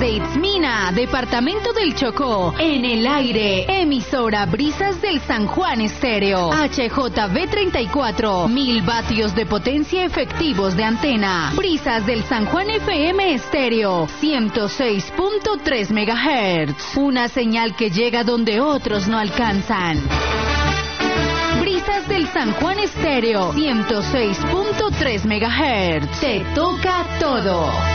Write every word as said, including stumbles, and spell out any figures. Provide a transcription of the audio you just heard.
Desde Itzmina, departamento del Chocó, en el aire, emisora Brisas del San Juan Estéreo, H J V treinta y cuatro, mil vatios de potencia efectivos de antena. Brisas del San Juan F M Estéreo, ciento seis punto tres megahertz, una señal que llega donde otros no alcanzan. Brisas del San Juan Estéreo, ciento seis punto tres megahertz. Te toca todo.